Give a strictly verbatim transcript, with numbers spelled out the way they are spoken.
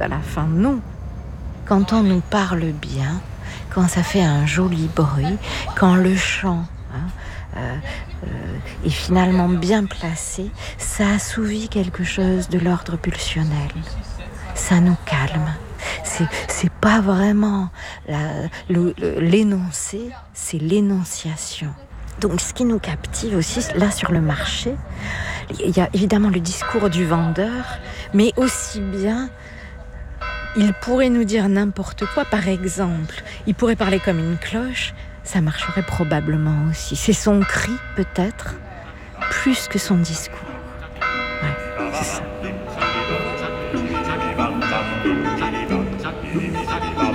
à la fin. Non. Quand on nous parle bien, quand ça fait un joli bruit, quand le chant hein, euh, euh, est finalement bien placé, ça assouvit quelque chose de l'ordre pulsionnel. Ça nous calme. C'est, c'est pas vraiment la, le, le, l'énoncé, c'est l'énonciation. Donc ce qui nous captive aussi, là sur le marché, il y a évidemment le discours du vendeur, mais aussi bien, il pourrait nous dire n'importe quoi. Par exemple, il pourrait parler comme une cloche, ça marcherait probablement aussi. C'est son cri peut-être, plus que son discours. Ouais, c'est ça.